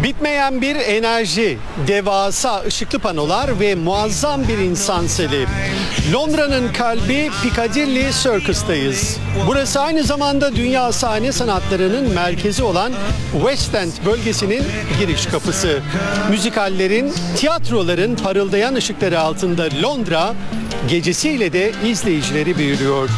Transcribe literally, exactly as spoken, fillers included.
Bitmeyen bir enerji, devasa ışıklı panolar ve muazzam bir insan seli. Londra'nın kalbi Piccadilly Circus'tayız. Burası aynı zamanda dünya sahne sanatlarının merkezi olan West End bölgesinin giriş kapısı. Müzikallerin, tiyatroların parıldayan ışıkları altında Londra, gecesiyle de izleyicileri büyülüyor.